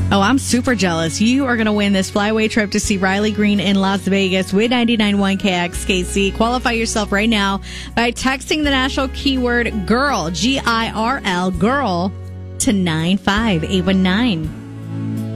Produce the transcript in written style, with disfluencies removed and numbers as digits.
Oh, I'm super jealous. You are going to win this flyaway trip to see Riley Green in Las Vegas with 99.1 KXKC. Qualify yourself right now by texting the national keyword GIRL, GIRL, girl, to 95819.